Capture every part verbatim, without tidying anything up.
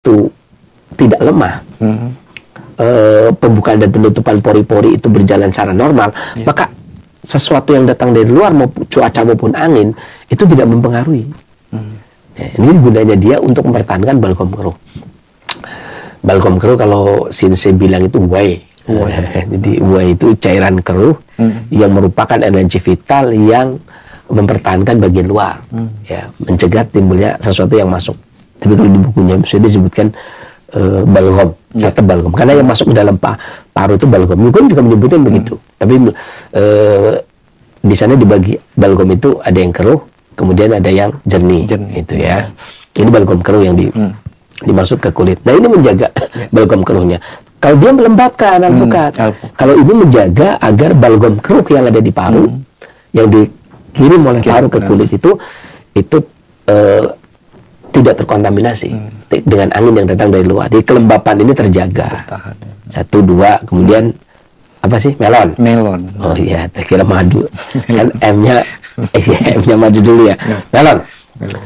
itu tidak lemah, hmm. e, pembukaan dan penutupan pori-pori itu berjalan secara normal, yeah. maka sesuatu yang datang dari luar maupun cuaca maupun angin itu tidak mempengaruhi. Hmm. Ya, ini gunanya dia untuk mempertahankan balgam keruh. Balgam keruh kalau Shinsei bilang itu whey. Whey. Jadi whey itu cairan keruh hmm. yang merupakan energi vital yang mempertahankan bagian luar, hmm. ya, mencegah timbulnya sesuatu yang masuk. Tapi kalau di bukunya sudah disebutkan uh, balgam, ya. Kata balgam, karena yang masuk ke dalam pa paru itu balgam. Mungkin juga menyebutkan hmm. begitu. Tapi uh, di sana dibagi balgam itu ada yang keruh, kemudian ada yang jernih, jernih. Gitu ya. Ini balgam keruh yang di, hmm. dimasuk ke kulit. Nah ini menjaga ya. balgam keruhnya. Kalau dia melembabkan alpukat, hmm. kalau ini menjaga agar balgam keruh yang ada di paru, hmm. yang dikirim oleh paru ke kulit itu, itu uh, tidak terkontaminasi hmm. dengan angin yang datang dari luar. Jadi kelembapan ini terjaga. Bertahan, ya. Satu, dua, kemudian apa sih? Melon. Melon. Oh iya, saya kira madu. Kan M-nya, eh, M-nya madu dulu ya. ya. Melon. Melon.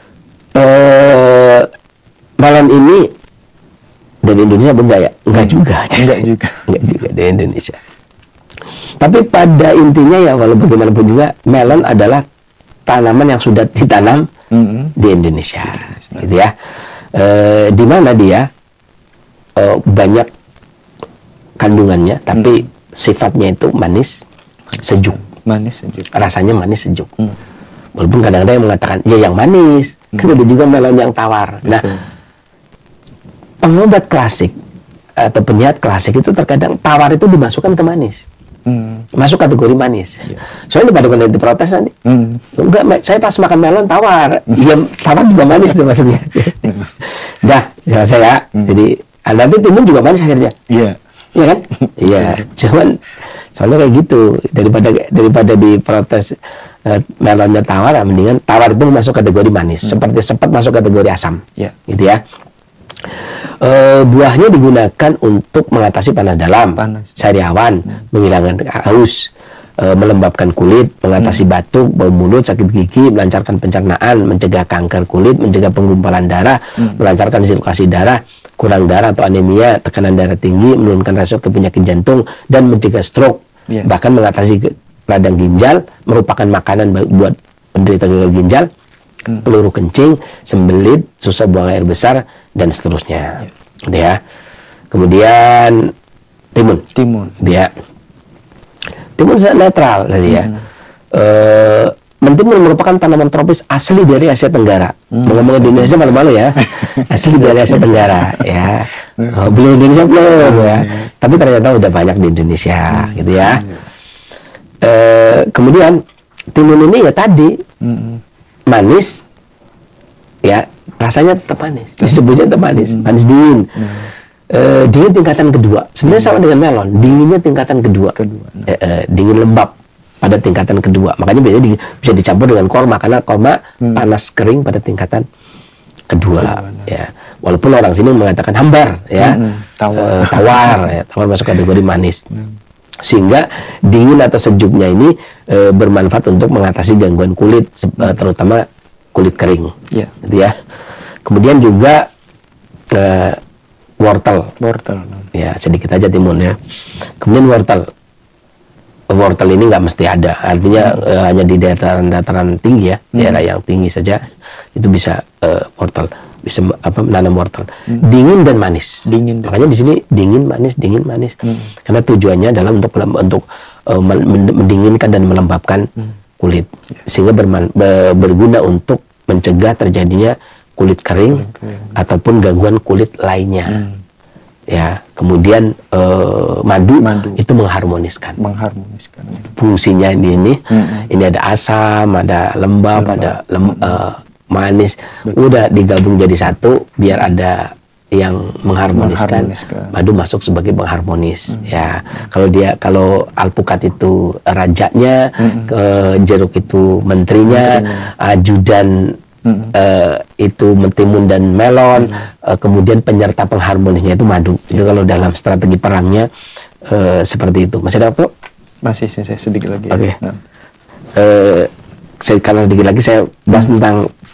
Uh, melon ini dari Indonesia enggak ya? Enggak hmm. juga. Enggak juga. Enggak juga dari Indonesia. Tapi pada intinya ya, walau bagaimanapun juga, melon adalah tanaman yang sudah ditanam mm-hmm. di Indonesia, Indonesia, gitu ya. E, di mana dia e, banyak kandungannya, tapi mm. sifatnya itu manis, sejuk. Manis sejuk. Rasanya manis sejuk. Mm. Walaupun kadang-kadang yang mengatakan, ya yang manis, mm. kan ada juga melon yang tawar. Betul. Nah, pengobat klasik atau penyehat klasik itu terkadang tawar itu dimasukkan ke manis. Hmm. Masuk kategori manis. Yeah. Soalnya pada peneliti protes nanti. Hmm. Enggak, saya pas makan melon tawar. Ya tawar juga manis itu maksudnya. Dah, selesai ya. Hmm. Jadi, nanti timun juga manis akhirnya. Iya. Yeah. Iya kan? Iya. Cuman soalnya kayak gitu. Daripada daripada diprotes uh, melonnya tawar, mendingan tawar itu masuk kategori manis. Hmm. Seperti sepet masuk kategori asam. Iya. Yeah. Gitu ya. Uh, buahnya digunakan untuk mengatasi panas dalam, panas. Sariawan, hmm. menghilangkan haus, uh, melembabkan kulit, mengatasi hmm. batuk, bau mulut, sakit gigi, melancarkan pencernaan, mencegah kanker kulit, mencegah penggumpalan darah, hmm. melancarkan sirkulasi darah, kurang darah atau anemia, tekanan darah tinggi, menurunkan resiko penyakit jantung, dan mencegah stroke. Yeah. Bahkan mengatasi radang ginjal, merupakan makanan buat penderita gagal ginjal, hmm. peluru kencing, sembelit, susah buang air besar, dan seterusnya. Ya. Ya. Kemudian timun. Timun. Dia timun sangat netral tadi ya. Hmm. E, mentimun merupakan tanaman tropis asli dari Asia Tenggara. Hmm, Ngomong di Indonesia malu-malu ya. Asli dari Asia Tenggara ya. Oh, belum Indonesia belum hmm, ya. ya. Tapi ternyata udah banyak di Indonesia hmm. gitu ya. Hmm. E, kemudian timun ini ya tadi hmm. manis ya. Rasanya tetap manis, disebutnya tetap manis, hmm. manis dingin. Hmm. E, dingin tingkatan kedua. Sebenarnya hmm. sama dengan melon, dinginnya tingkatan kedua. kedua. E, e, dingin lembab pada tingkatan kedua. Makanya biasanya di, bisa dicampur dengan korma karena korma hmm. panas kering pada tingkatan kedua. kedua ya. Walaupun orang sini mengatakan hambar, ya, hmm. tawar, e, tawar, ya, tawar masuk kategori manis. Hmm. Sehingga dingin atau sejuknya ini e, bermanfaat untuk mengatasi gangguan kulit, e, terutama kulit kering. Yeah. Gitu ya. Kemudian juga uh, wortel. Wortel. Ya, sedikit aja timun ya. Kemudian wortel. Wortel ini nggak mesti ada. Artinya hmm. uh, hanya di dataran-dataran tinggi ya, hmm. daerah yang tinggi saja itu bisa uh, wortel, bisa apa menanam wortel. Hmm. Dingin dan manis. Dingin. Dan Makanya di sini dingin manis, dingin manis. Hmm. Karena tujuannya adalah untuk untuk uh, mendinginkan dan melembabkan hmm. kulit, yeah. sehingga berman, be, berguna untuk mencegah terjadinya kulit kering, kering. ataupun gangguan kulit lainnya. Hmm. Ya, kemudian uh, madu, madu itu mengharmoniskan. Mengharmoniskan. Fungsinya ini ini, hmm. ini ada asam, ada lembab, lembab. ada lem, hmm. uh, manis. Betul. Udah digabung jadi satu, biar ada yang mengharmoniskan. mengharmoniskan. Madu masuk sebagai pengharmonis. Hmm. Ya, kalau dia kalau alpukat itu rajanya, hmm. ke jeruk itu menterinya, menterinya. ajudan Hmm. Uh, itu mentimun dan melon, hmm. uh, kemudian penyerta pengharmonisnya itu madu. Itu kalau dalam strategi perangnya uh, seperti itu. Masih ada waktu? Masih, saya sedikit lagi. Oke. Okay. Nah. Uh, saya, karena sedikit lagi saya bahas hmm. tentang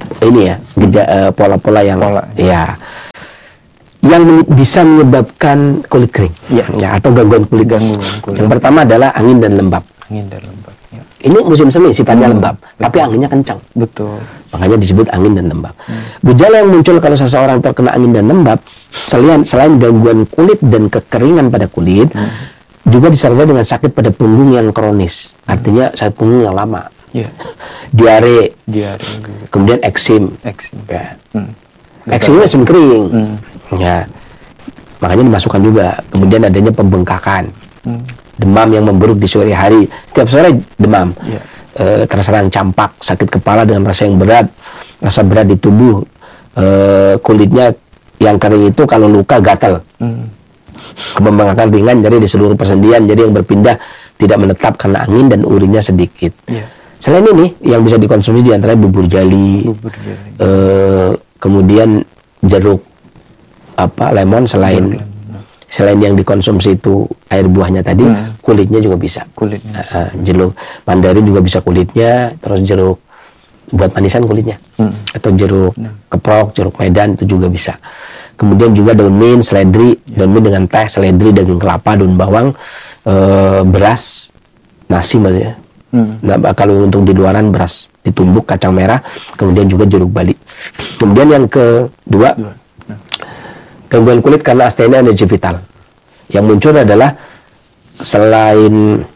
ini ya, geja, uh, pola-pola yang Pola. ya yang bisa menyebabkan kulit kering ya, ya atau gangguan kulit. Gangguan kulit. Yang pertama adalah angin dan lembab. Angin dan lembab. Ya. Ini musim semi sifatnya hmm, lembab, betul. tapi anginnya kencang. Betul. Makanya disebut angin dan lembab. Hmm. Gejala yang muncul kalau seseorang terkena angin dan lembab, selain selain gangguan kulit dan kekeringan pada kulit, hmm. juga disertai dengan sakit pada punggung yang kronis. Hmm. Artinya sakit punggung yang lama. Yeah. Diare. Diare. Kemudian eksim. Eksim. Ya. Hmm. Eksimnya sering kering. Hmm. Ya. Makanya dimasukkan juga. Kemudian adanya pembengkakan. Hmm. Demam yang memburuk di sore hari. Setiap sore demam. Yeah. E, terserang campak, sakit kepala dengan rasa yang berat, rasa berat di tubuh, e, kulitnya yang kering itu kalau luka gatal. Hmm. Pembengkakan ringan, nyeri di seluruh persendian, jadi yang berpindah tidak menetap karena angin dan urinnya sedikit. Yeah. Selain ini, yang bisa dikonsumsi diantaranya bubur jali, bubur jali. E, kemudian jeruk apa lemon selain jeruk lemon. Selain yang dikonsumsi itu air buahnya tadi, hmm. kulitnya juga bisa. Kulitnya. Uh, jeruk mandarin juga bisa kulitnya, terus jeruk buat manisan kulitnya, hmm. atau jeruk hmm. keprok, jeruk medan itu juga bisa. Kemudian juga daun mint, seledri, ya. Daun mint dengan teh, seledri, daging kelapa, daun bawang, uh, beras, nasi maksudnya. Hmm. Nah, kalau untuk di luaran beras ditumbuk, kacang merah, kemudian juga jeruk bali. Kemudian yang kedua. Nah. Gangguan kulit karena astenia energi vital. Yang muncul adalah selain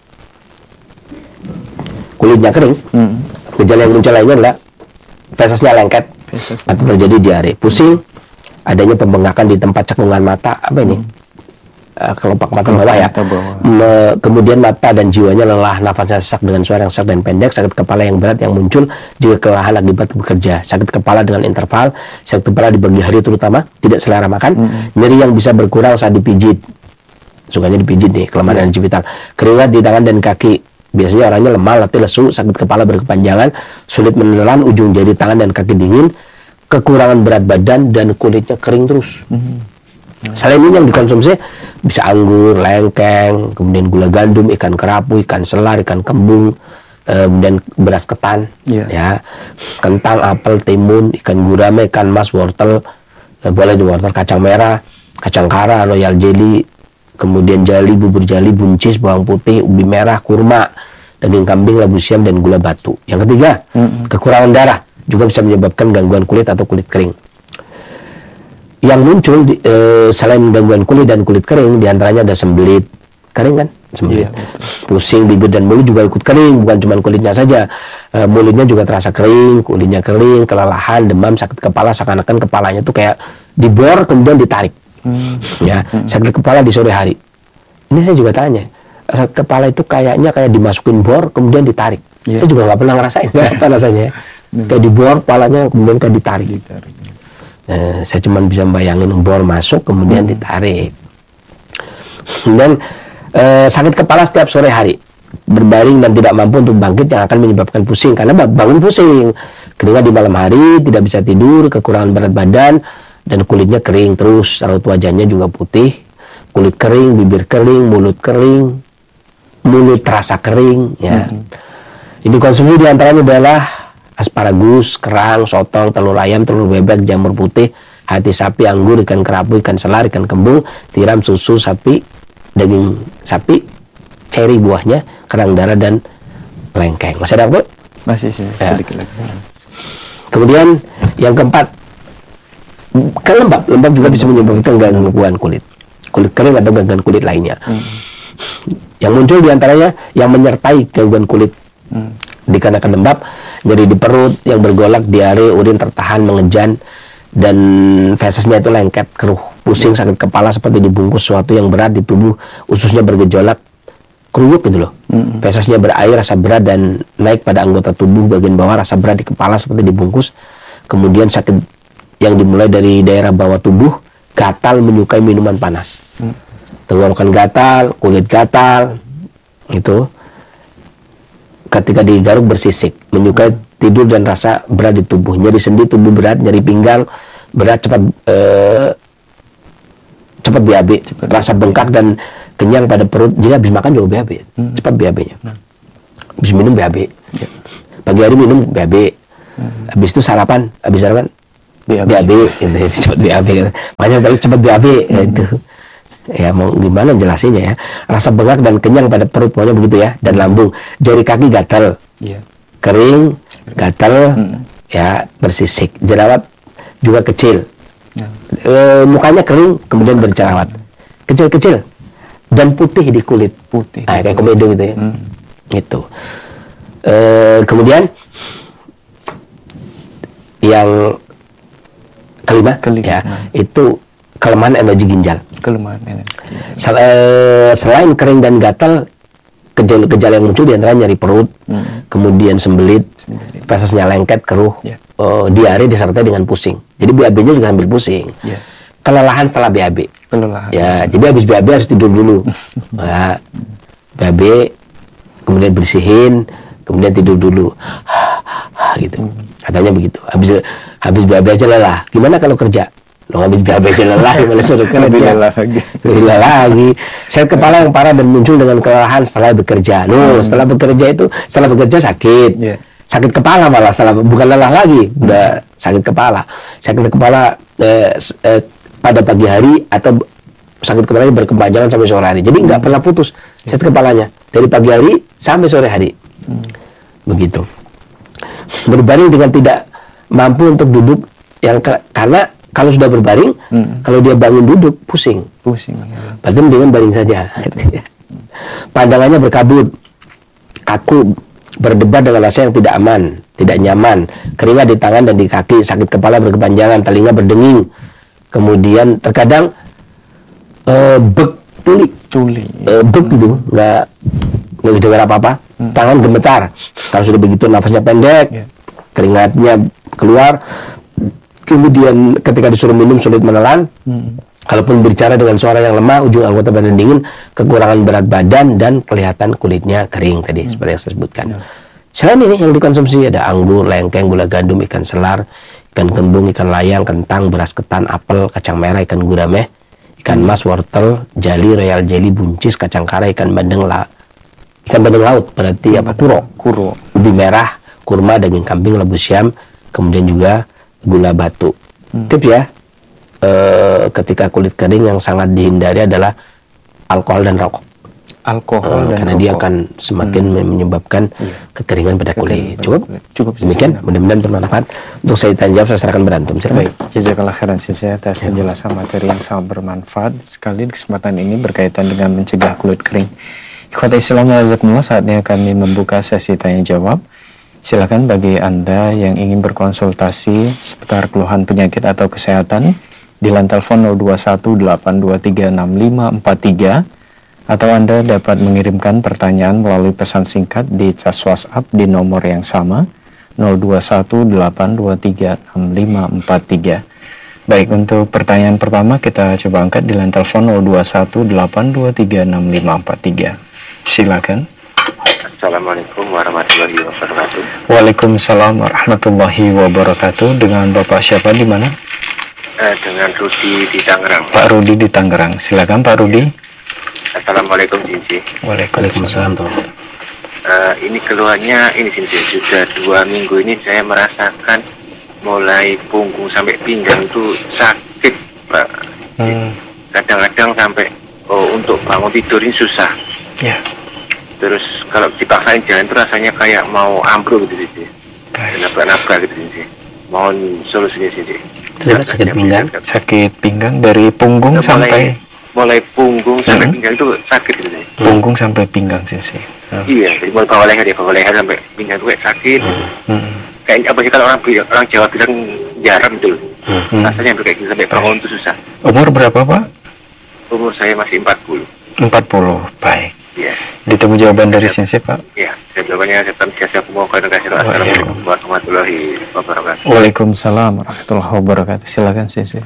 kulitnya kering, hmm. gejala yang muncul lainnya adalah fesesnya lengket, Feses atau terjadi diare, pusing, adanya pembengkakan di tempat cekungan mata, apa ini? Hmm. Uh, kelopak mata bawah ya. Me, kemudian mata dan jiwanya lelah, nafasnya sesak dengan suara yang sesak dan pendek, sakit kepala yang berat yang muncul jika kelelahan akibat bekerja, sakit kepala dengan interval, sakit kepala di pagi hari terutama, tidak selera makan, mm-hmm. nyeri yang bisa berkurang saat dipijit, sukanya dipijit nih, kelemahan energi vital, keringat di tangan dan kaki, biasanya orangnya lemah, letih, lesu, sakit kepala berkepanjangan, sulit menelan, ujung jari tangan dan kaki dingin, kekurangan berat badan dan kulitnya kering terus. Mm-hmm. Selain ini yang dikonsumsi bisa anggur, lengkeng, kemudian gula gandum, ikan kerapu, ikan selar, ikan kembung, kemudian beras ketan, yeah. ya, kentang, apel, timun, ikan gurame, ikan mas, wortel, eh, boleh di wortel, kacang merah, kacang kara, royal jelly, kemudian jali, bubur jali, buncis, bawang putih, ubi merah, kurma, daging kambing, labu siam, dan gula batu. Yang ketiga, mm-hmm. kekurangan darah juga bisa menyebabkan gangguan kulit atau kulit kering. Yang muncul di, e, selain gangguan kulit dan kulit kering, diantaranya ada sembelit kering kan, sembelit, iya, pusing bibir dan mulut juga ikut kering, bukan cuma kulitnya saja, e, mulutnya juga terasa kering, kulitnya kering, kelelahan, demam, sakit kepala, seakan-akan kepalanya tuh kayak dibor kemudian ditarik, hmm. ya, hmm. sakit kepala di sore hari. Ini saya juga tanya, sakit kepala itu kayaknya kayak dimasukin bor kemudian ditarik. Yeah. Saya juga nggak pernah ngerasain, apa rasanya, kayak dibor kepalanya kemudian kayak ditarik. ditarik. Eh, saya cuma bisa bayangin bor masuk kemudian hmm. ditarik. Kemudian eh, sakit kepala setiap sore hari, berbaring dan tidak mampu untuk bangkit yang akan menyebabkan pusing karena bangun pusing, keringat di malam hari, tidak bisa tidur, kekurangan berat badan dan kulitnya kering terus, raut wajahnya juga putih, kulit kering, bibir kering, mulut kering, mulut terasa kering, ya. Hmm. Ini konsumsi diantaranya adalah asparagus, kerang, sotong, telur ayam, telur bebek, jamur putih, hati sapi, anggur, ikan kerapu, ikan selar, ikan kembung, tiram, susu sapi, daging sapi, ceri buahnya, kerang darah, dan lengkeng. Masih ada apa? Masih sih, ya. Sedikit lagi. Kemudian yang keempat, kan lembab. Lembab juga bisa menyebabkan gangguan kulit. Kulit kering atau gangguan kulit lainnya. Hmm. Yang muncul diantaranya yang menyertai gangguan kulit. Hmm. Dikarenakan lembab, nyeri di perut yang bergolak, diare, urin tertahan, mengejan, dan fesesnya itu lengket, keruh, pusing, sakit kepala seperti dibungkus sesuatu yang berat di tubuh, ususnya bergejolak, keruyuk gitu loh. Mm-hmm. Fesesnya berair, rasa berat dan naik pada anggota tubuh bagian bawah, rasa berat di kepala seperti dibungkus. Kemudian sakit yang dimulai dari daerah bawah tubuh, gatal, menyukai minuman panas. Mm. Tenggorokan gatal, kulit gatal, gitu. Ketika digaruk bersisik, menyukai tidur dan rasa berat di tubuh, nyeri sendi, tubuh berat, nyeri pinggang berat, cepat eh, cepat B A B, cepat rasa bengkak dan kenyang pada perut. Jika habis makan juga B A B, hmm. cepat B A B-nya. Hmm. Habis minum B A B, ya. Pagi hari minum B A B, hmm. Habis itu sarapan, habis sarapan B A B, B A B gitu, cepat B A B. Gitu. Makanya tadi cepat B A B hmm. ya, itu. Ya mau gimana jelasinnya ya. Rasa bengak dan kenyang pada perut, pokoknya begitu ya, dan lambung. Jari kaki gatal, yeah. kering, gatal, hmm. ya bersisik. Jerawat juga kecil. Yeah. E, mukanya kering, kemudian berjerawat. Kecil-kecil dan putih di kulit. Putih. Nah, kayak komedo gitu ya. Hmm. Gitu. E, kemudian yang kelima, kelima. Ya, hmm. itu kelemahan energi ginjal. Kelemahan energi ginjal. Sel, uh, selain kering dan gatal, gejala-gejala yang muncul diantara nyeri perut, hmm. kemudian sembelit, sembelit. Fesesnya lengket, keruh, yeah. uh, diare disertai dengan pusing. Jadi B A B-nya juga ambil pusing. Yeah. Kelelahan setelah B A B. Kelelahan. Ya, jadi habis B A B harus tidur dulu. Nah, B A B, kemudian bersihin, kemudian tidur dulu. gitu. Hmm. Katanya begitu. Habis habis B A B aja lelah. Gimana kalau kerja? Lo habis B A B aja lelah, gimana suruh kerja? Lebih lelah lagi. Lebih lelah lagi. Sakit kepala yang parah dan muncul dengan kelelahan setelah bekerja. No, hmm. setelah bekerja itu, setelah bekerja sakit. Yeah. Sakit kepala malah, setelah bukan lelah lagi, hmm. udah sakit kepala. Sakit kepala eh, eh, pada pagi hari atau sakit kepalanya berkepanjangan sampai sore hari. Jadi nggak hmm. pernah putus sakit kepalanya dari pagi hari sampai sore hari. Hmm. Begitu. Berbaring dengan tidak mampu untuk duduk, yang ke, karena kalau sudah berbaring, hmm. kalau dia bangun duduk pusing, pusing. Ya. Berarti mendingan baring saja. Pandangannya berkabut, kaku, berdebar dengan rasa yang tidak aman, tidak nyaman, keringat di tangan dan di kaki, sakit kepala berkepanjangan, telinga berdenging, kemudian terkadang uh, bek tuli, tuli, uh, bek gitu, nggak nggak dengar apa-apa. Hmm. Tangan gemetar, kalau sudah begitu nafasnya pendek, yeah. keringatnya keluar, kemudian ketika disuruh minum sulit menelan, hmm. kalaupun berbicara dengan suara yang lemah, ujung anggota badan dingin, kekurangan berat badan, dan kelihatan kulitnya kering tadi, hmm. seperti yang saya sebutkan. Yeah. Selain ini yang dikonsumsi ada anggur, lengkeng, gula gandum, ikan selar, ikan kembung, ikan layang, kentang, beras ketan, apel, kacang merah, ikan gurame, ikan mas, wortel, jali, royal jelly, buncis, kacang kara, ikan bandeng, la ikan bandeng laut, berarti apa? Kuro, kuro, ubi merah, kurma, daging kambing, labu siam, kemudian juga gula batu. Hmm. Tip ya, e, ketika kulit kering yang sangat dihindari adalah alkohol dan rokok. Alkohol e, dan karena rokok. Dia akan semakin hmm. menyebabkan iya. kekeringan pada kulit. Cukup, cukup. Demikian, mudah-mudahan bermanfaat. Untuk saya tanya jawab, saya serahkan berantum. Baik, jazakallah khairan saya atas penjelasan materi yang sangat bermanfaat. Sekali kesempatan ini berkaitan dengan mencegah kulit kering. Ikhwata Islam wajazakumullah, saatnya kami membuka sesi tanya jawab. Silakan bagi Anda yang ingin berkonsultasi seputar keluhan penyakit atau kesehatan di line telepon nol dua satu delapan dua tiga enam lima empat tiga, atau Anda dapat mengirimkan pertanyaan melalui pesan singkat di cas WhatsApp di nomor yang sama nol dua satu delapan dua tiga enam lima empat tiga. Baik, untuk pertanyaan pertama kita coba angkat di line telepon nol dua satu delapan dua tiga enam lima empat tiga. Silakan. Assalamualaikum warahmatullahi wabarakatuh. Waalaikumsalam warahmatullahi wabarakatuh. Dengan Bapak siapa di mana? Eh, dengan Rudi di Tangerang. Pak Rudi di Tangerang. Silakan Pak Rudi. Assalamualaikum Cinci. Waalaikumsalam. Uh, ini keluhannya ini Cinci, sudah dua minggu ini saya merasakan mulai punggung sampai pinggang itu sakit, Pak. Hmm. Kadang-kadang sampai oh, untuk bangun tidur ini susah. Ya. Yeah. Terus kalau dipaksain jalan itu rasanya kayak mau ambruk gitu sih, nabrak-nabrak gitu sih. Mohon solusinya sih. Terus sakit pinggang, sakit pinggang dari punggung mulai, sampai mulai punggung sampai hmm. pinggang itu sakit gitu sih. Punggung hmm. sampai pinggang sih sih. Hmm. Iya, jadi mulai bawah leher ya, bawah leher sampai pinggang itu kayak sakit. Hmm. Hmm. Kayak apa sih kalau orang orang Jawa bilang jaram itu, hmm. rasanya kayak gitu sampai bangun itu susah. Umur berapa Pak? Umur saya masih empat puluh. empat puluh, baik. Iya. Ditunggu jawaban dari Sensei Pak. Iya, jawabannya saya jasa pemohon kasih. Assalamualaikum warahmatullahi wabarakatuh. Waalaikumsalam warahmatullahi wabarakatuh. Silakan Sensei.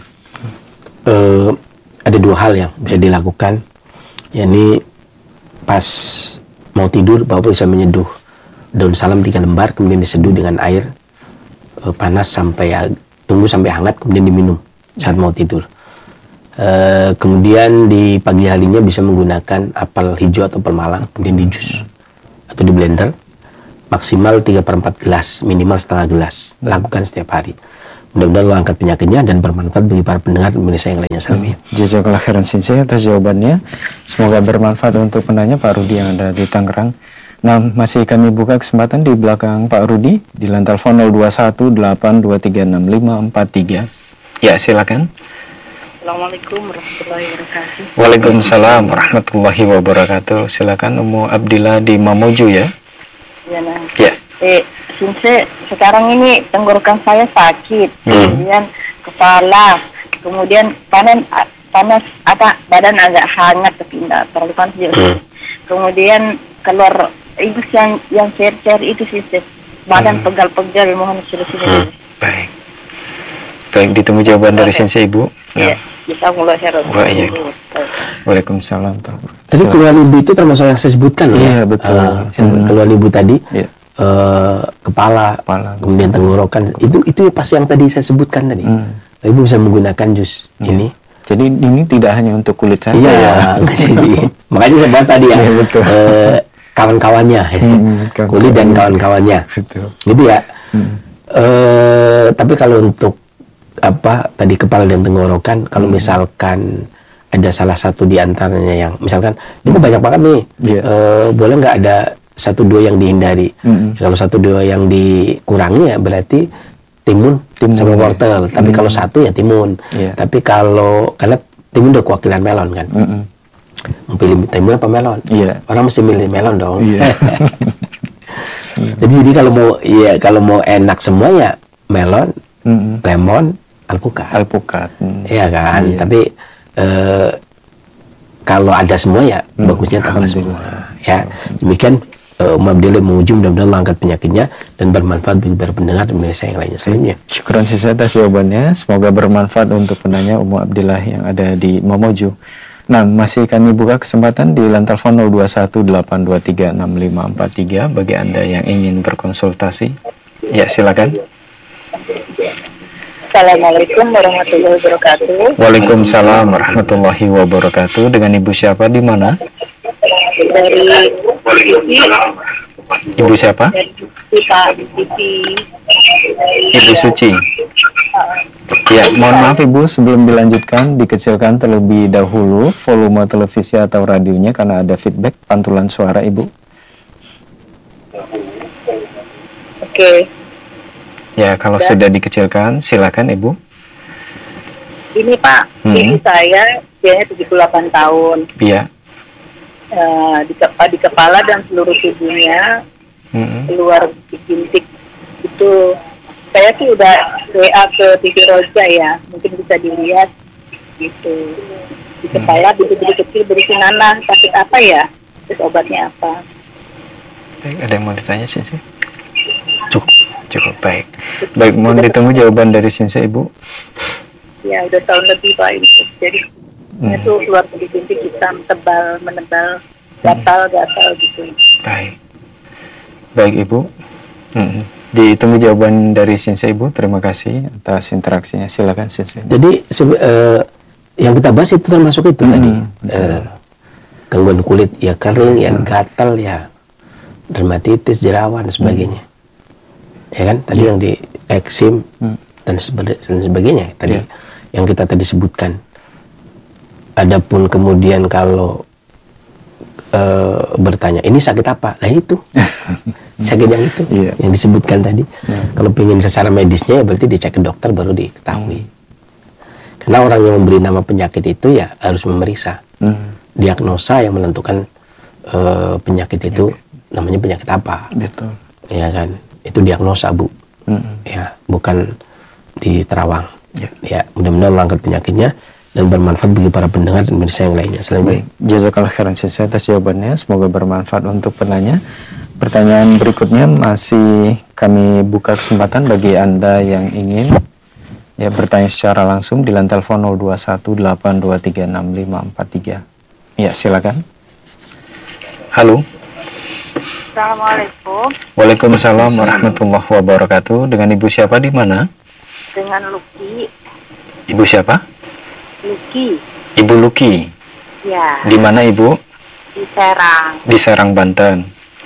Uh, ada dua hal yang bisa dilakukan. Yakni pas mau tidur Bapak bisa menyeduh daun salam tiga lembar, kemudian diseduh dengan air uh, panas sampai uh, tunggu sampai hangat, kemudian diminum saat mau tidur. Uh, kemudian di pagi harinya bisa menggunakan apel hijau atau apel malang, kemudian di jus atau di blender, maksimal tiga per empat gelas, minimal setengah gelas. Lakukan setiap hari. Mudah-mudahan Allah angkat penyakitnya dan bermanfaat bagi para pendengar Indonesia yang lainnya. Amin. Jazakallah khairan Sensei atas jawabannya. Semoga bermanfaat untuk penanya Pak Rudi yang ada di Tangerang. Nah, masih kami buka kesempatan di belakang Pak Rudi di lantai telepon nol dua satu delapan dua tiga enam lima empat tiga. Ya, silakan. Assalamualaikum warahmatullahi wabarakatuh. Waalaikumsalam warahmatullahi wabarakatuh. Silakan Umu Abdillah di Mamuju ya. Ya, nah. Ya. Eh, Sensei, sekarang ini tenggorokan saya sakit, Hmm. kemudian kepala, kemudian panas, panas apa badan agak hangat tapi tidak terlalu panas juga. Hmm. Kemudian keluar itu yang yang cair-cair itu Sensei, badan Hmm. pegal-pegal, mohon solusinya. Hmm. Baik. Baik, ditunggu jawaban dari Sensei Ibu. Ya, kita mulai share. Wah, iya. Waalaikumsalam. Tapi keluhan ibu itu termasuk yang saya sebutkan loh. Iya, ya. betul. Uh, yang Hmm. keluhan ibu tadi, Iya. uh, kepala, Kepala. kemudian tenggorokan, itu itu pas yang tadi saya sebutkan tadi. Hmm. Ibu bisa menggunakan jus ini. Jadi ini tidak hanya untuk kulit saja Iya, ya. jadi makanya saya bahas tadi ya. Iya, betul. Uh, kawan-kawannya, Hmm, kulit dan kawan-kawannya. Betul. Gitu ya. Hmm. Uh, tapi kalau untuk apa tadi kepala dan tenggorokan, kalau Hmm. misalkan ada salah satu di antaranya yang misalkan ini banyak banget nih, Iya. eh, boleh nggak ada satu dua yang dihindari? Mm-mm. Kalau satu dua yang dikurangi ya berarti timun, Timun, sama ya. wortel. Tapi Mm. kalau satu ya timun. Iya. Tapi kalau karena timun udah kewakilan melon kan, Mm-mm. mau pilih timun apa melon? Iya. Orang mesti milih melon dong. Iya. jadi jadi kalau mau ya kalau mau enak semua ya melon, Mm-mm. lemon, alpukat. Alpukat. Hmm. Iya kan, Iya. tapi eh, kalau ada semua ya Hmm, bagusnya tambah alhamdulillah. semua. Ya, demikian uh, Umar Abdillah menguji mudah-mudahan Allah angkat penyakitnya dan bermanfaat bagi para pendengar dan Indonesia yang lainnya. Selanjutnya. Syukuran sisa atas jawabannya. Semoga bermanfaat untuk penanya Umu Abdillah yang ada di Mamuju. Nah, masih kami buka kesempatan di lantai telepon nol dua satu delapan dua tiga enam lima empat tiga bagi Anda yang ingin berkonsultasi. Ya, silakan. Assalamualaikum warahmatullahi wabarakatuh. Waalaikumsalam warahmatullahi wabarakatuh. Dengan Ibu siapa di mana? Dari Ibu siapa? dari Pak Siti. Ibu Suci. Ya, mohon maaf Ibu, sebelum dilanjutkan dikecilkan terlebih dahulu volume televisi atau radionya karena ada feedback pantulan suara Ibu. Oke, Ya, kalau Dan- sudah dikecilkan silakan Ibu. ini Pak, Hmm. ibu saya usianya tujuh puluh delapan tahun. Iya. Eh, di, ke- di kepala dan seluruh tubuhnya Mm-mm. keluar bintik itu. Saya sih udah W A ke T V Roja ya, mungkin bisa dilihat gitu. Di kepala bintik-bintik kecil berisi nanah, sakit apa ya? Terus obatnya apa? Baik, ada yang mau ditanya sih? Cukup, cukup baik. Baik, mohon ditunggu jawaban dari Sensei Ibu. Ya udah tahun lebih Pak ini. Jadi Hmm. itu keluar bintik-bintik hitam tebal menebal, gatal-gatal gitu. Baik, baik Ibu. Mm-mm. Ditunggu jawaban dari Sensei Ibu. Terima kasih atas interaksinya. Silakan Sensei. Jadi sebe- eh, yang kita bahas itu termasuk itu Hmm, tadi. betul. Eh, gangguan kulit ya kering, ya gatal, ya dermatitis, jerawat dan sebagainya. Ya kan? Tadi yang di eksim Hmm. dan, sebe- dan sebagainya tadi Ya. yang kita tadi sebutkan. Adapun kemudian kalau eh, bertanya ini sakit apa? Lah itu sakit yang itu Iya. yang disebutkan tadi. Ya. Kalau ingin secara medisnya ya berarti dicek ke dokter baru diketahui. Hmm. Karena orang yang memberi nama penyakit itu ya harus memeriksa. Hmm. Diagnosa yang menentukan eh, penyakit itu namanya penyakit apa. Betul. Ya kan? Itu diagnosa, Bu. Mm-mm. Ya, bukan di terawang. Ya. Ya, mudah-mudahan Allah angkat penyakitnya dan bermanfaat bagi para pendengar dan pemirsa yang lainnya. Selanjutnya. Baik, jazakallah khairan Sensei atas jawabannya. Semoga bermanfaat untuk penanya. Pertanyaan berikutnya masih kami buka kesempatan bagi Anda yang ingin ya bertanya secara langsung di lantai telepon nol dua satu delapan dua tiga enam lima empat tiga. Ya, silakan. Halo. Assalamualaikum, Waalaikumsalam warahmatullahi wabarakatuh. Dengan Ibu siapa di mana? dengan Luki. Ibu siapa? Luki, Ibu Luki. ya, Di mana Ibu? di Serang. Di Serang, Banten.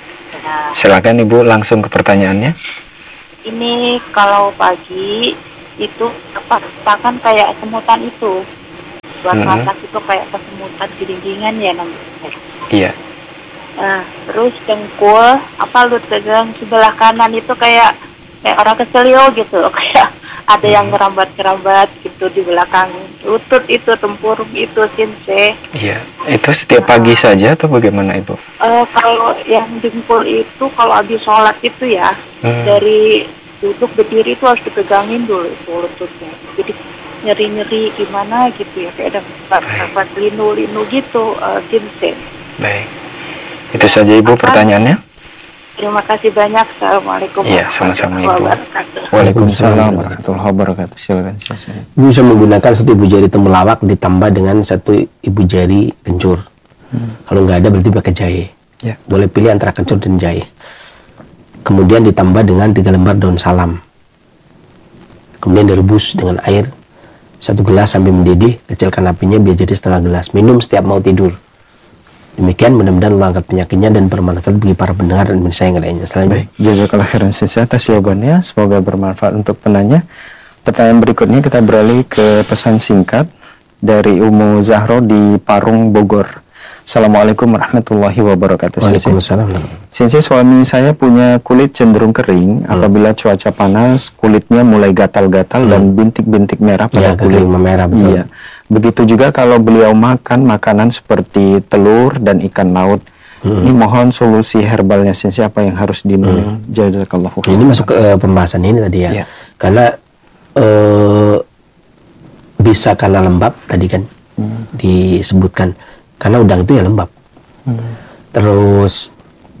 Nah, silakan Ibu langsung ke pertanyaannya. ini kalau pagi itu apa kan kayak semutan itu buat Mm-hmm. masak itu kayak kesemutan giling-gilingan ya namanya. Iya. Nah, terus dengkul apa lu pegang sebelah kanan itu kayak kayak orang keselio gitu, kayak ada yang ngerambat-ngerambat gitu di belakang lutut itu, tempurung itu, sinse. Iya. Itu setiap pagi saja atau bagaimana Ibu? Eh, kalau yang dengkul itu kalau habis sholat itu ya, Hmm. dari duduk berdiri itu harus dipegangin dulu itu lututnya. Jadi nyeri-nyeri gimana gitu ya, kayak ada dapat linu-linu gitu, uh, sinse. Baik. Itu saja Ibu pertanyaannya. Terima kasih banyak. Assalamualaikum Iya, sama-sama Ibu. wabarakatuh. Waalaikumsalam warahmatullahi wabarakatuh. Silakan silakan. Ibu bisa menggunakan satu ibu jari temulawak ditambah dengan satu ibu jari kencur. Hmm. Kalau nggak ada berarti pakai jahe. Ya. Boleh pilih antara kencur dan jahe. Kemudian ditambah dengan tiga lembar daun salam. Kemudian direbus dengan air satu gelas sampai mendidih. Kecilkan apinya biar jadi setengah gelas. Minum setiap mau tidur. Demikian mudah-mudahan Allah angkat penyakitnya dan bermanfaat bagi para pendengar dan pemirsa yang lainnya. Selanjutnya. Baik, jazakallah khairan atas jawabannya. Semoga bermanfaat untuk penanya. Pertanyaan berikutnya kita beralih ke pesan singkat dari Umu Zahro di Parung, Bogor. Assalamualaikum warahmatullahi wabarakatuh. Waalaikumsalam. Sensei, suami saya punya kulit cenderung kering. Hmm. Apabila cuaca panas, kulitnya mulai gatal-gatal hmm. dan bintik-bintik merah pada ya, kulit. Merah, betul. Iya. Begitu juga kalau beliau makan makanan seperti telur dan ikan laut. Hmm. Ini mohon solusi herbalnya Sensei, apa yang harus diminum? Hmm. Jazakallahu khairan. Ini masuk ke uh, pembahasan ini tadi ya. Ya. Karena uh, bisa karena lembab tadi kan hmm. disebutkan. Karena udang itu ya lembab. Hmm. Terus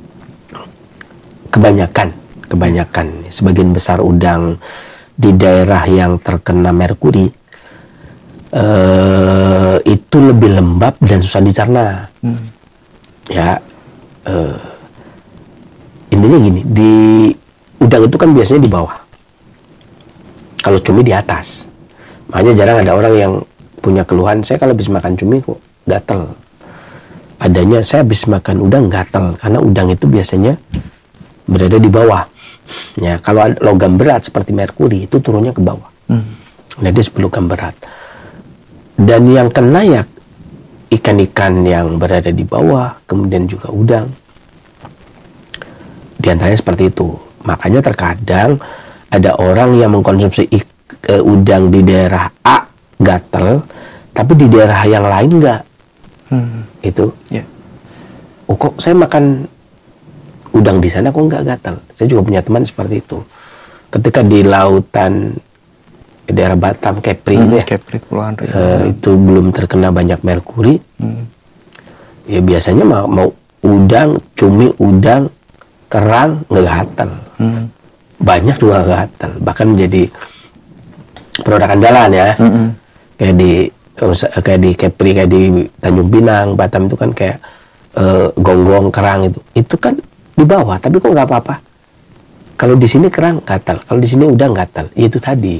kebanyakan, kebanyakan sebagian besar udang di daerah yang terkena merkuri uh, itu lebih lembab dan susah dicerna. Hmm. Ya, uh, intinya gini, di udang itu kan biasanya di bawah. Kalau cumi di atas. Makanya jarang ada orang yang punya keluhan, saya kalau habis makan cumi kok gatel. Adanya saya habis makan udang gatal karena udang itu biasanya berada di bawah. Ya, kalau logam berat seperti merkuri itu turunnya ke bawah. Hmm. Jadi sepuluh logam berat. Dan yang kena ya ikan-ikan yang berada di bawah, kemudian juga udang. Di antaranya seperti itu. Makanya terkadang ada orang yang mengkonsumsi ik, uh, udang di daerah A gatal, tapi di daerah yang lain enggak. Hmm. Itu yeah. Oh kok saya makan udang di sana kok nggak gatal. Saya juga punya teman seperti itu. Ketika di lautan di daerah Batam, Kepri hmm, itu ya, Kepri, Kepulauan Riau, uh, itu belum terkena banyak merkuri. Hmm. Ya biasanya mau, mau udang, cumi, udang, kerang nggak gatal. Hmm. Banyak juga nggak gatal. Bahkan menjadi produk andalan ya. Hmm. Kayak di kayak di Kepri, kayak di Tanjung Pinang, Batam itu kan kayak uh, gonggong, kerang itu, itu kan di bawah, tapi kok nggak apa-apa. Kalau di sini kerang gatal, kalau di sini udang gatal, itu tadi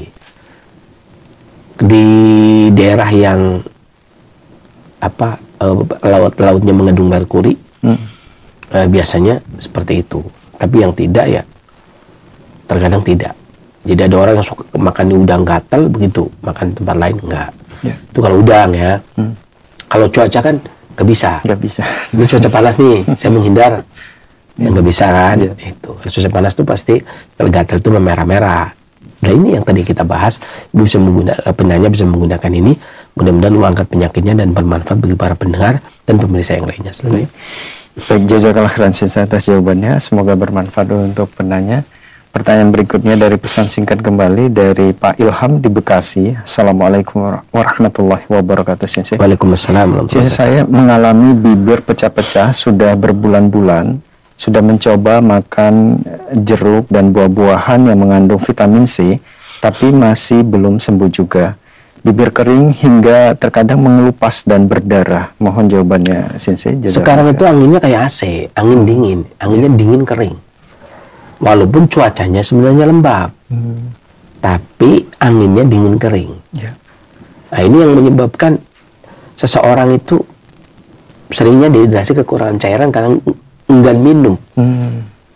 di daerah yang apa uh, laut-lautnya mengandung merkuri, hmm. uh, biasanya seperti itu. Tapi yang tidak ya terkadang tidak. Jadi ada orang yang suka makan udang gatal begitu, makan tempat lain enggak. Ya. Itu kalau udang ya. Hmm. Kalau cuaca kan nggak bisa. Nggak bisa. Ini cuaca panas nih, saya menghindar. Ya nggak bisa kan. Ya. Itu. Kalau cuaca panas tuh pasti gatal itu memerah-merah. Nah ini yang tadi kita bahas, ibu bisa menggunakan, penanya bisa menggunakan ini. Mudah-mudahan lu angkat penyakitnya dan bermanfaat bagi para pendengar dan pemirsa yang lainnya. Selanjutnya. Baik, jazakallah khairan atas jawabannya. Semoga bermanfaat untuk penanya. Pertanyaan berikutnya dari pesan singkat kembali dari Pak Ilham di Bekasi. Assalamualaikum warahmatullahi wabarakatuh. Sensei. Waalaikumsalam. Sensei, saya mengalami bibir pecah-pecah sudah berbulan-bulan. Sudah mencoba makan jeruk dan buah-buahan yang mengandung vitamin C, tapi masih belum sembuh juga. Bibir kering hingga terkadang mengelupas dan berdarah. Mohon jawabannya, Sensei. Sekarang itu anginnya kayak A C, angin dingin. Anginnya dingin kering. Walaupun cuacanya sebenarnya lembab, hmm. tapi anginnya dingin kering. Ya. Nah ini yang menyebabkan seseorang itu seringnya dehidrasi, kekurangan cairan karena enggan minum. Hmm.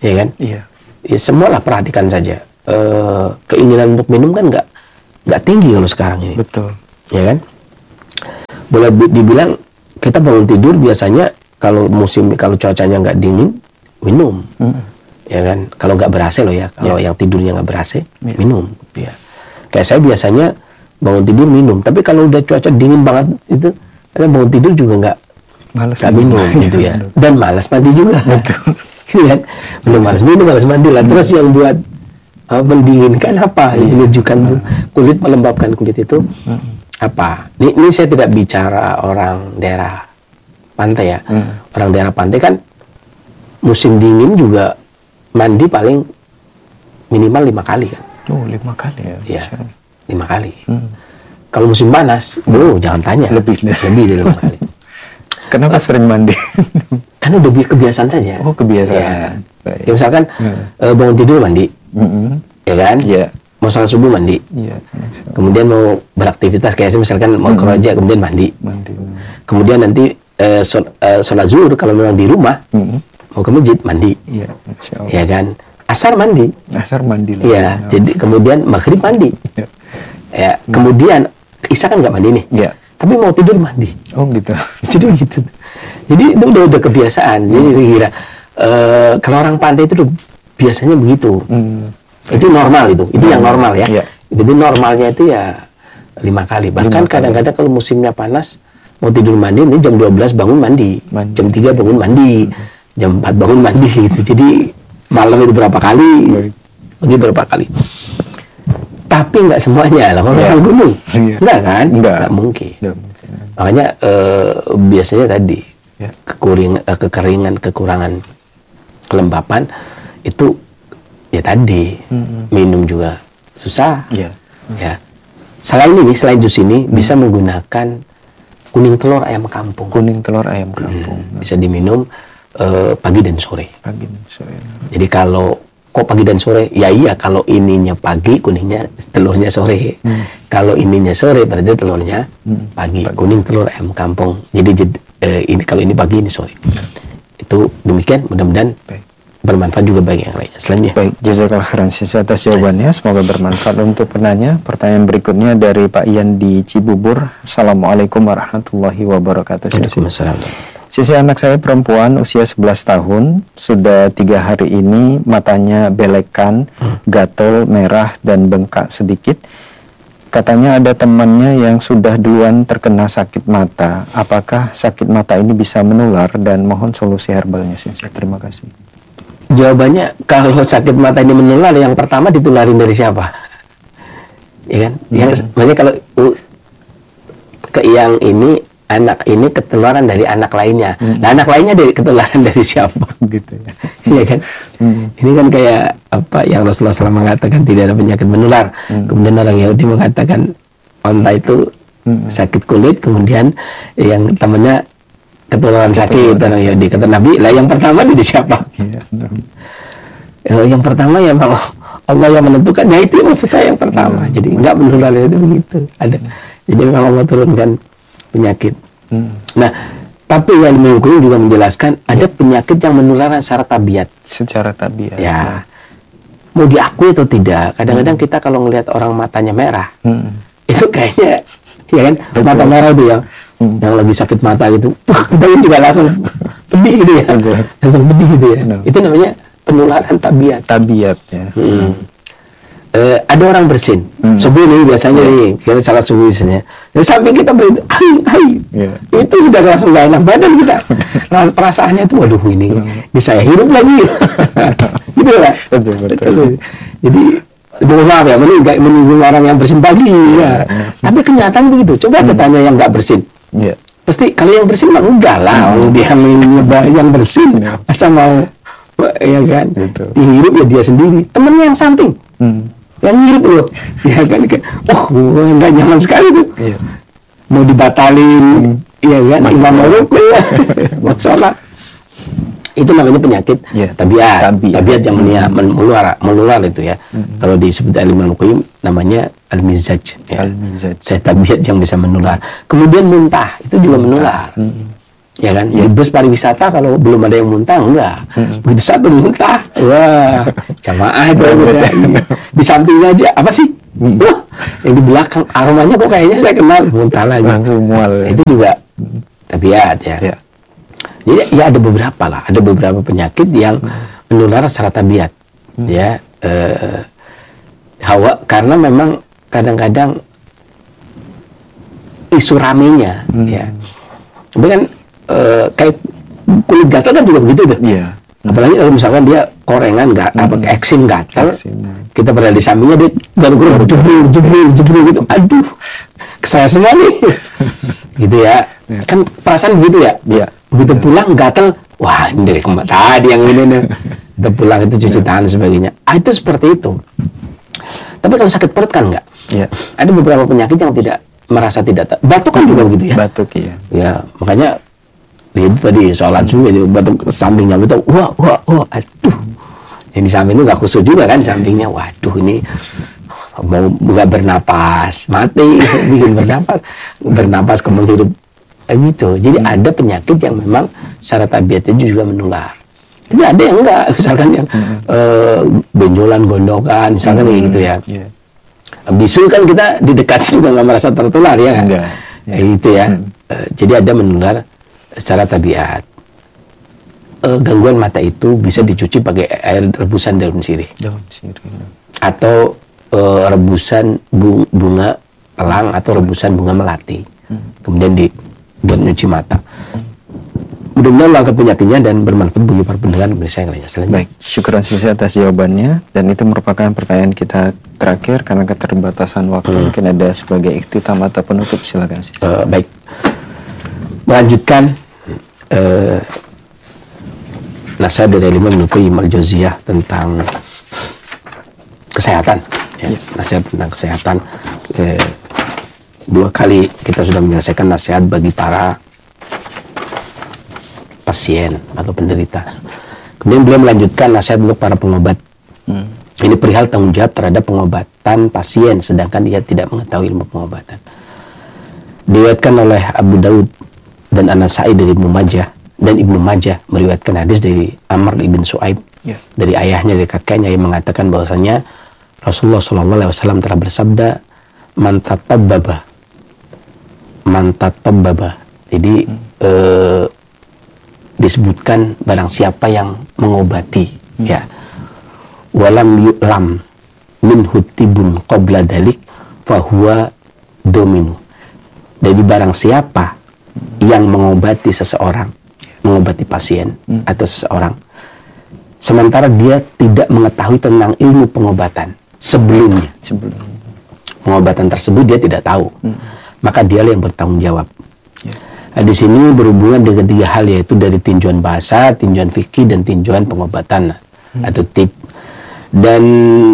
ya kan? Iya. Ya semualah perhatikan saja. E, keinginan untuk minum kan nggak nggak tinggi kalau sekarang ini. Betul. Ya kan? Boleh dibilang kita bangun tidur biasanya kalau musim kalau cuacanya nggak dingin minum, mm. ya kan? Kalau nggak ber-A C loh ya, kalau yeah. yang tidurnya nggak ber-A C yeah. minum. Ya. Kayak saya biasanya bangun tidur minum, tapi kalau udah cuaca dingin banget itu, saya bangun tidur juga nggak nggak minum gitu ya, dan malas mandi juga. Kan? Belum malas minum, malas mandi lah. Terus yang buat uh, mendinginkan apa? Yang menyejukkan tuh kulit, melembabkan kulit itu apa? Ini, ini saya tidak bicara orang daerah pantai ya. Hmm. Orang daerah pantai kan musim dingin juga mandi paling minimal lima kali kan. Oh, lima kali ya? Iya, lima kali. Hmm. Kalau musim panas, hmm. oh jangan tanya. Lebih dari, lebih dari lima kali. Kenapa uh, sering mandi? Karena udah kebiasaan saja. Oh, kebiasaan. Ya. Ya, misalkan hmm. uh, bangun tidur mandi, mm-hmm. ya kan? Yeah. Mau sholat subuh mandi. Yeah. Kemudian mau beraktivitas kayak misalkan mau mm-hmm. kerja kemudian mandi. Mandi. Kemudian nanti uh, sol, uh, sholat zuhur kalau memang di rumah, mm-hmm. mau ke masjid mandi. Iya. Yeah. Ya kan? Asar mandi. Asar mandi lah. Iya. No. Jadi kemudian maghrib mandi. Yeah. Ya. Mm. Kemudian isya kan nggak mandi nih. Iya. Yeah. Tapi mau tidur mandi. Oh gitu. Jadi gitu. Jadi itu udah udah kebiasaan. Jadi kira uh, kalau orang pantai itu biasanya begitu. Hmm. Itu normal itu. Itu hmm. yang normal ya. Yeah. Jadi normalnya itu ya lima kali. Bahkan kadang-kadang kalau musimnya panas mau tidur mandi ini jam dua belas bangun mandi. mandi. Jam tiga bangun mandi. Hmm. Jam empat bangun mandi gitu. Jadi malam itu berapa kali? Pagi berapa kali? Tapi nggak semuanya lah. Kalau yeah. orang gunung, yeah. enggak kan? Enggak. Nggak mungkin. Enggak. Makanya uh, biasanya tadi yeah. kekuring, uh, kekeringan, kekurangan kelembapan itu ya tadi mm-hmm. minum juga susah. Yeah. Mm-hmm. Ya. Selain ini, selain jus ini mm-hmm. bisa menggunakan kuning telur ayam kampung. Kuning telur ayam kampung. Hmm. Bisa diminum uh, pagi dan sore. Pagi dan sore. Jadi kalau kok pagi dan sore? Ya iya, kalau ininya pagi, kuningnya telurnya sore. Hmm. Kalau ininya sore, berarti telurnya hmm. pagi. pagi. Kuning telur ayam kampung. Jadi jed, eh, ini kalau ini pagi, ini sore. Hmm. Itu demikian. Mudah-mudahan Baik. bermanfaat juga bagi yang lainnya. Selanjutnya. Baik, jazakallah khairan atas jawabannya. Semoga bermanfaat untuk penanya. Pertanyaan berikutnya dari Pak Ian di Cibubur. Assalamualaikum warahmatullahi wabarakatuh. Waalaikumsalam. Sisi anak saya perempuan usia sebelas tahun, sudah tiga hari ini matanya belekan, hmm. gatel, merah, dan bengkak sedikit. Katanya ada temannya yang sudah duluan terkena sakit mata. Apakah sakit mata ini bisa menular, dan mohon solusi herbalnya, Sensei. Terima kasih. Jawabannya, kalau sakit mata ini menular, yang pertama ditularin dari siapa? Ya kan? Hmm. Yang, maksudnya kalau uh, ke yang ini, anak ini ketularan dari anak lainnya. Hmm. Nah, anak lainnya dari ketularan dari siapa? Gitu ya. Iya kan? Hmm. Ini kan kayak apa yang Rasulullah shallallahu alaihi wasallam mengatakan tidak ada penyakit menular. Hmm. Kemudian orang Yahudi mengatakan onta itu hmm. sakit kulit, kemudian yang temannya ketularan sakit, orang Yahudi. Kata Nabi, lah yang pertama dari siapa? Ya, no. Yang pertama ya memang Allah yang menentukan. Ya itu maksud saya yang pertama. Hmm. Jadi enggak menular itu begitu. Ada. Hmm. Jadi memang Allah turunkan penyakit. Hmm. Nah, tapi yang mengikuti juga menjelaskan ya. Ada penyakit yang menular secara tabiat. Secara tabiat. Ya. ya. Mau diakui atau tidak, kadang-kadang hmm. kita kalau ngelihat orang matanya merah, hmm. itu kayaknya, ya kan, betul. Mata merah itu ya, hmm. yang lagi sakit mata gitu, kita juga langsung pedih gitu ya, langsung pedih gitu ya. No. Itu namanya penularan tabiat. Tabiat ya. Hmm. Uh, ada orang bersin hmm. subuh nih biasanya yeah. nih kita salat subuh biasanya dari samping kita beri hai hai yeah. itu sudah langsung gak enak badan kita. Nah, perasaannya itu waduh ini hmm. ini saya hidup lagi gitu lah. Betul, betul. Jadi mohon maaf ya menyinggung orang yang bersin pagi ya. Yeah. Tapi kenyataan begitu. Coba hmm. tanya yang nggak bersin yeah. pasti kalau yang bersin mah enggak lah hmm. dia mencoba yang bersin yeah. masa mau ya kan betul. Dihirup ya dia sendiri temennya yang samping hmm. yang ngirup loh, ya kan, oh nggak nyaman sekali tuh, iya. Mau dibatalin, iya hmm. kan, imam mau masalah, itu namanya penyakit yeah. tabiat, tabiat, tabiat yang hmm. menular, menular itu ya, hmm. kalau disebut Al-Imam Al-Qayyim namanya al-mizaj, ya. Al-mizaj, tabiat yang bisa menular. Kemudian muntah itu juga muntah. menular, hmm. ya kan? Ya. Di bus pariwisata kalau belum ada yang muntah, enggak. Hmm. Begitu satu muntah, wah, jamaah itu ya. Di sampingnya aja, apa sih? Hmm. Wah, yang di belakang aromanya kok kayaknya saya kenal, muntah lagi. Langsung mual. Ya. Itu juga hmm. tabiat ya. ya. Jadi ya ada beberapa lah, ada beberapa penyakit yang hmm. menular secara tabiat, hmm. ya. Eh, hawa karena memang kadang-kadang isu ramenya, hmm. ya. Tapi kan uh, kayak kulit gatal kan juga begitu tuh. Iya. Apalagi kalau misalkan dia korengan nggak hmm. apa eksim gatal, kita berada di sampingnya dia garu-garu jebrul jebrul jebrul gitu. Aduh, kesaya semua nih. Gitu ya. ya. Kan perasaan begitu ya. Iya. Begitu pulang gatal, wah ini dari kemarin tadi yang ini nih. Kita pulang itu cuci ya. tangan dan sebagainya. Ah, itu seperti itu. Tapi kalau sakit perut kan enggak. Iya. Ada beberapa penyakit yang tidak merasa tidak ta- batuk kan juga begitu ya. Batuk iya. Ya, makanya itu tadi sholat juga itu batuk sampingnya betul. Wah, wah, wah, aduh. Yang di samping itu nggak khusus juga kan sampingnya. Waduh ini mau buka bernapas, mati, bikin bernapas, bernapas kemudian hidup gitu. Jadi hmm. ada penyakit yang memang secara tabiatnya juga menular. Jadi ada yang enggak, misalkan yang hmm. uh, benjolan, gondokan, misalkan hmm. kayak gitu ya. Yeah. Bisul kan kita di dekat juga nggak merasa tertular ya, enggak. Ya. Gitu ya. Hmm. Uh, jadi ada menular secara tabiat. Uh, gangguan mata itu bisa dicuci pakai air rebusan daun sirih. Daun sirih. Atau uh, rebusan bu- bunga elang atau rebusan bunga melati. Hmm. Kemudian dibuat nyuci mata. Mudah-mudahan langkah penyakitnya dan bermanfaat bagi para pendengar Indonesia yang lainnya. Selanjutnya. Baik, syukuran sisi atas jawabannya, dan itu merupakan pertanyaan kita terakhir karena keterbatasan waktu. Hmm. Mungkin ada sebagai ikhtitam atau penutup, silakan sih. Uh, baik, melanjutkan uh, nasihat dari Imam Ibnu Qayyim al-Jauziyah tentang kesehatan. Ya, ya. Nasihat tentang kesehatan. Uh, dua kali kita sudah menyelesaikan nasihat bagi para pasien atau penderita. Kemudian beliau melanjutkan nasihat untuk para pengobat. Hmm. Ini perihal tanggung jawab terhadap pengobatan pasien, sedangkan dia tidak mengetahui ilmu pengobatan. Diriwayatkan oleh Abu Daud dan An-Nasa'i dari Ibnu Majah, dan Ibnu Majah meriwayatkan hadis dari Amr ibn Su'aib, yeah. dari ayahnya, dari kakeknya, yang mengatakan bahwasanya Rasulullah shallallahu alaihi wasallam telah bersabda, man tatabbaba, man tatabbaba. Jadi hmm. eh, disebutkan barang siapa yang mengobati, hmm. ya, walam yu'lam min hutibun qabla dalik fahuwa dominu. Jadi barang siapa hmm. yang mengobati seseorang, mengobati pasien hmm. atau seseorang, sementara dia tidak mengetahui tentang ilmu pengobatan sebelumnya, sebelum pengobatan tersebut dia tidak tahu, hmm. maka dialah yang bertanggung jawab. Yeah. Nah, di sini berhubungan dengan tiga hal, yaitu dari tinjauan bahasa, tinjauan fikih, dan tinjauan pengobatan hmm. atau tip. Dan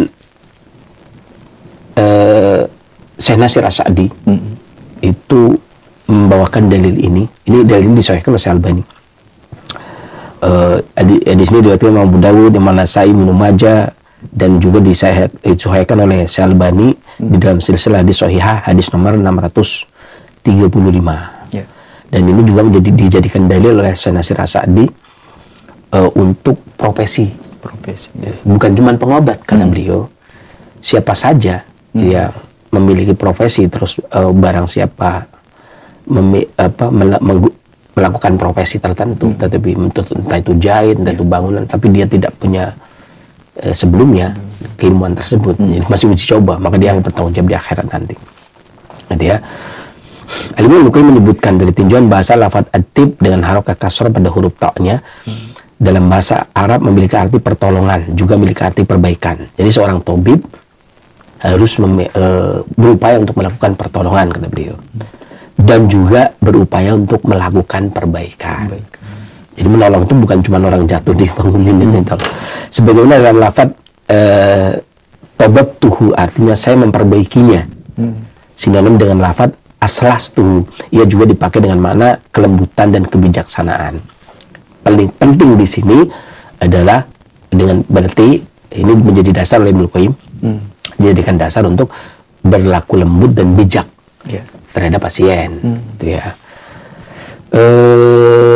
uh, Syekh Nasir As-Sa'di hmm. itu membawakan dalil ini. Ini dalil ini disahihkan oleh Al-Albani. Uh, di, di sini diriwayatkan Imam Abu Dawud, Imam Nasa'i, Ibnu Majah, dan juga disahihkan oleh Al-Albani hmm. di dalam silsilah hadis shahihah hadis nomor enam ratus tiga puluh lima. Yeah. Dan ini juga menjadi dijadikan dalil oleh Syekh Nasir As-Sa'di uh, untuk profesi. Profesi. Bukan cuma pengobat, kata hmm. beliau. Siapa saja hmm. dia memiliki profesi, terus uh, barang siapa memi- apa, mel- meng- melakukan profesi tertentu, hmm. tetapi entah itu jahit, entah yeah. itu bangunan, tapi dia tidak punya uh, sebelumnya hmm. keilmuan tersebut, hmm. jadi masih uji coba, maka dia akan bertanggung jawab di akhirat nanti. Gitu ya. Al-Imam Ibnu Qayyim menyebutkan dari tinjauan bahasa lafaz at-tib dengan harokat kasrah pada huruf ta-nya hmm. dalam bahasa Arab memiliki arti pertolongan, juga memiliki arti perbaikan. Jadi seorang tabib harus mem- e, berupaya untuk melakukan pertolongan, kata beliau, hmm. dan juga berupaya untuk melakukan perbaikan. perbaikan. Jadi menolong itu bukan cuma orang jatuh di bangunin hmm. itu. Sebagaimana dalam lafaz e, tababtuhu, artinya saya memperbaikinya. Hmm. Sinonim dengan lafaz aslastuhu, ia juga dipakai dengan makna kelembutan dan kebijaksanaan. Paling penting di sini adalah dengan berarti ini menjadi dasar oleh Ibnu Qayyim, hmm. dijadikan dasar untuk berlaku lembut dan bijak yeah. terhadap pasien, hmm. gitu ya. Uh,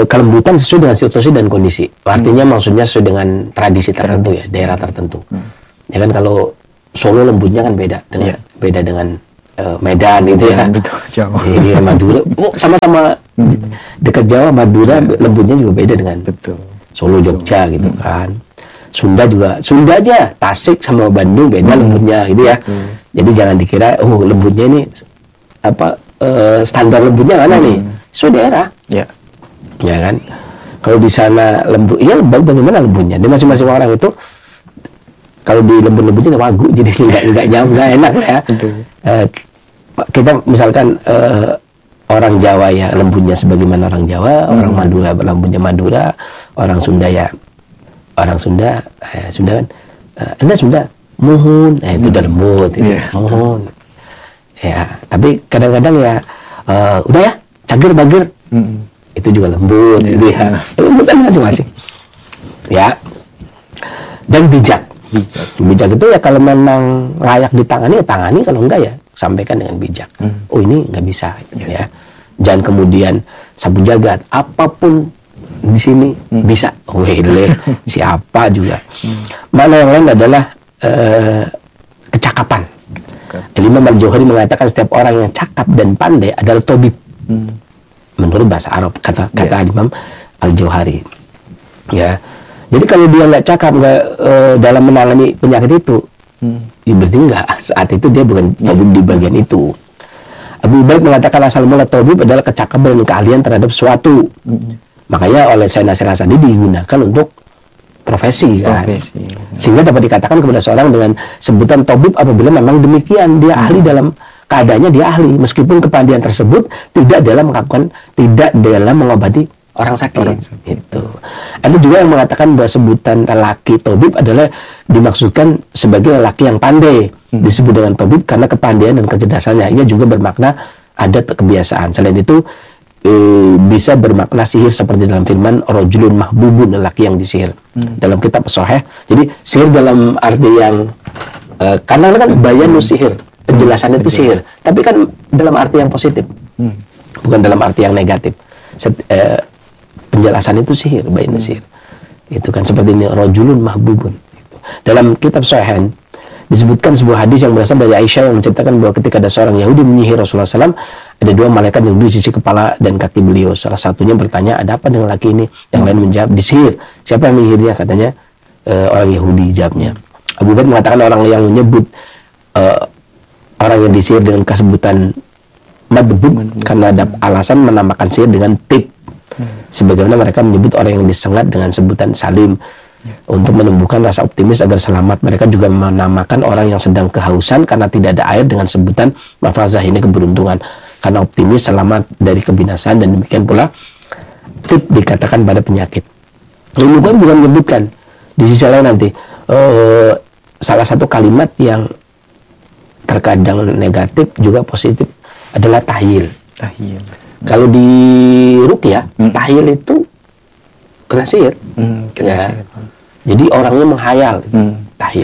kelembutan sesuai dengan situasi dan kondisi. Artinya hmm. maksudnya sesuai dengan tradisi tertentu ya, daerah tertentu. Hmm. Ya kan kalau Solo lembutnya kan beda dengan yeah. beda dengan uh, Medan gitu ya. Betul, Jawa. Jadi Madura, oh, sama-sama hmm. dekat Jawa, Madura yeah. lembutnya juga beda dengan betul. Solo, Jogja gitu hmm. kan. Sunda juga, Sunda aja, Tasik sama Bandung beda hmm. lembutnya gitu ya. Hmm. Jadi jangan dikira oh lembutnya ini apa uh, standar lembutnya mana hmm. nih? Sesuai daerah. Ya. Ya kan? Kalau di sana lembut, iya bagaimana lembutnya? Di masing-masing orang itu kalau di lembut-lembutnya wagu, jadi nggak nggak jauh nggak enak ya. Uh, kita misalkan uh, orang Jawa ya lembutnya sebagaimana orang Jawa, hmm. orang Madura lembutnya Madura, orang Sunda ya orang Sunda, eh, Sunda kan, uh, Anda Sunda, mohon, eh, itu udah lembut, itu yeah. mohon. Ya, tapi kadang-kadang ya uh, udah ya, cager bager, hmm. itu juga lembut, yeah. gitu ya. Lembutan masing-masing. Ya, dan bijak. Bijak. Bijak itu ya kalau memang layak ditangani ya tangani, kalau enggak ya sampaikan dengan bijak. Hmm. Oh ini nggak bisa yeah. ya. Jangan kemudian sabu jagat apapun di sini hmm. bisa. Wele siapa juga. Hmm. Mana yang lain adalah uh, kecakapan. Okay. Imam Al-Jauhari mengatakan setiap orang yang cakap dan pandai adalah tobib. Hmm. Menurut bahasa Arab kata kata yeah. Imam Al-Jauhari. Ya. Jadi kalau dia nggak cakap nggak uh, dalam menangani penyakit itu, hmm. ya berarti nggak saat itu dia bukan tabib di bagian itu. Abu Ubaid mengatakan asal mula tabib adalah kecakapan dan keahlian terhadap suatu. Hmm. Makanya oleh Syekh Nasir Hasani digunakan untuk profesi kan, profesi. Sehingga dapat dikatakan kepada seorang dengan sebutan tabib apabila memang demikian dia hmm. ahli dalam keadaannya dia ahli, meskipun kepandaian tersebut tidak dalam melakukan tidak dalam mengobati orang sakit. Orang sakit. Itu. Ada juga yang mengatakan bahwa sebutan lelaki tabib adalah dimaksudkan sebagai lelaki yang pandai. Hmm. Disebut dengan tabib karena kepandaian dan kecerdasannya. Ini juga bermakna adat kebiasaan. Selain itu e, bisa bermakna sihir seperti dalam firman rajulun mahbubun, lelaki yang disihir. Hmm. Dalam kitab Sahih. Jadi sihir dalam arti yang e, karena kan bayanu sihir, penjelasan hmm. itu sihir. Tapi kan dalam arti yang positif. Hmm. Bukan dalam arti yang negatif. Set, e, penjelasan itu sihir, bayin hmm. sihir. Itu kan seperti ini rajulun mahbubun. Gitu. Dalam kitab Sahih disebutkan sebuah hadis yang berasal dari Aisyah yang menceritakan bahwa ketika ada seorang Yahudi menyihir Rasulullah shallallahu alaihi wasallam, ada dua malaikat yang duduk di sisi kepala dan kaki beliau. Salah satunya bertanya, ada apa dengan laki ini? Yang lain menjawab, disihir. Siapa yang menyihirnya? Katanya e, orang Yahudi, jawabnya. Abu Bakar mengatakan orang yang menyebut e, orang yang disihir dengan kesebutan madbub karena ada alasan menamakan sihir dengan tip. Sebagaimana mereka menyebut orang yang disengat dengan sebutan salim ya. Untuk menumbuhkan rasa optimis agar selamat. Mereka juga menamakan orang yang sedang kehausan karena tidak ada air dengan sebutan mafazah, ini keberuntungan karena optimis selamat dari kebinasaan. Dan demikian pula tip dikatakan pada penyakit. Ilmu kan bukan menyebutkan di sisi lain nanti uh, salah satu kalimat yang terkadang negatif juga positif adalah tahyil. Tahyil. Kalau di ruqyah, hmm. tahyil itu kena sihir. Hmm, kena ya. sihir. Jadi orangnya menghayal, hmm. tahyil.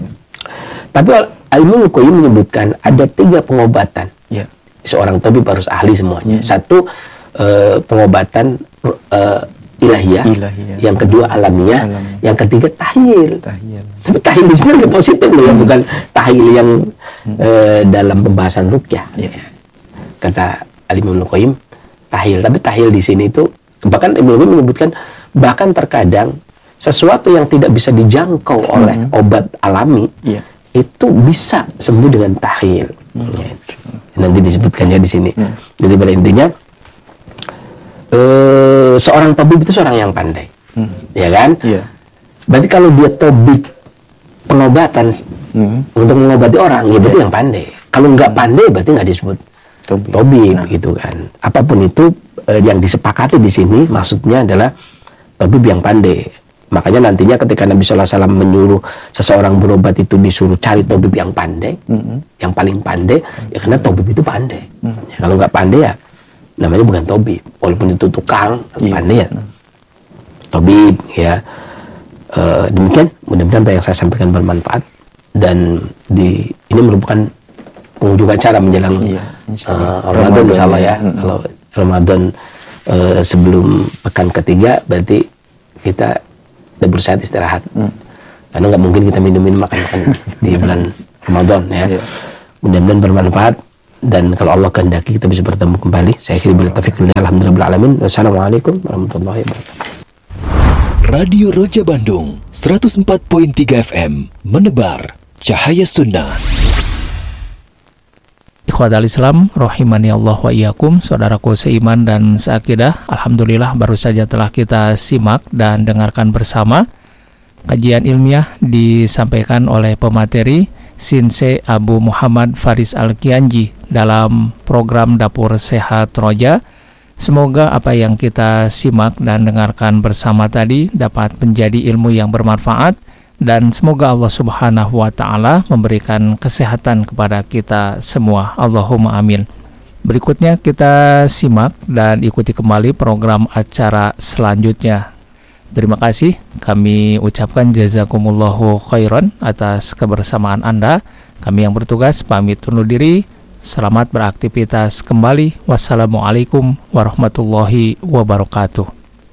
Tapi Al-Imam Al-Qayyim menyebutkan ada tiga pengobatan. Ya. Seorang tabib harus ahli semuanya. Hmm. Satu uh, pengobatan uh, ilahiyah, ilahiyah, yang kedua alamiah, alamiah. Yang ketiga tahyil. tahyil. Tapi tahyil di sini positif loh, ya, bukan tahyil yang hmm. uh, dalam pembahasan ruqyah. Ya. Kata Al-Imam Al-Qayyim tahyil, tapi tahyil di sini itu bahkan Ibnu Qayyim menyebutkan bahkan terkadang sesuatu yang tidak bisa dijangkau hmm. oleh obat alami yeah. itu bisa sembuh dengan tahyil. Hmm. Ya, nanti disebutkannya di sini. Hmm. Jadi pada intinya uh, seorang tabib itu seorang yang pandai, hmm. ya kan? Yeah. Berarti kalau dia tabib pengobatan hmm. untuk mengobati orang, ya berarti yeah. yang pandai. Kalau nggak pandai berarti nggak disebut tabib, nah. gitu kan. Apapun itu eh, yang disepakati di sini maksudnya adalah tabib yang pandai. Makanya nantinya ketika Nabi shallallahu alaihi wasallam menyuruh seseorang berobat itu disuruh cari tabib yang pandai, mm-hmm. yang paling pandai, mm-hmm. ya karena tabib itu pandai. Mm-hmm. Ya, kalau nggak pandai ya namanya bukan tabib. Walaupun itu tukang, yeah. pandai ya mm-hmm. tabib ya. Uh, demikian mudah-mudahan apa yang saya sampaikan bermanfaat dan di ini merupakan penghujung acara menjelang iya, uh, Ramadan, insya Allah ya. Hmm. Kalau Ramadan uh, sebelum pekan ketiga berarti kita udah berusaha istirahat. Hmm. Karena nggak mungkin kita minum-minum makan-makan di bulan Ramadan ya. Yeah. Mudah-mudahan bermanfaat dan kalau Allah kehendaki kita bisa bertemu kembali. Saya akhiri bila taufiq wal hidayah. Alhamdulillah alamin. Wassalamualaikum warahmatullahi wabarakatuh. Radio Roja Bandung seratus empat koma tiga F M menebar cahaya sunnah. Ikhwatal Islam, rahimani Allah wa iyyakum, saudaraku seiman dan seakidah. Alhamdulillah baru saja telah kita simak dan dengarkan bersama kajian ilmiah disampaikan oleh pemateri Sinse Abu Muhammad Faris Al-Kianji dalam program Dapur Sehat Roja. Semoga apa yang kita simak dan dengarkan bersama tadi dapat menjadi ilmu yang bermanfaat dan semoga Allah Subhanahu wa taala memberikan kesehatan kepada kita semua. Allahumma amin. Berikutnya kita simak dan ikuti kembali program acara selanjutnya. Terima kasih, kami ucapkan jazakumullahu khairan atas kebersamaan Anda. Kami yang bertugas pamit undur diri. Selamat beraktivitas kembali. Wassalamualaikum warahmatullahi wabarakatuh.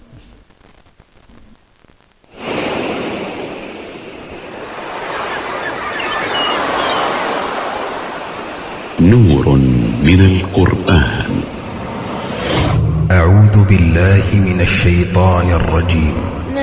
Nurun minal Qur'an. A'udzu billahi minasy syaithanir rajim.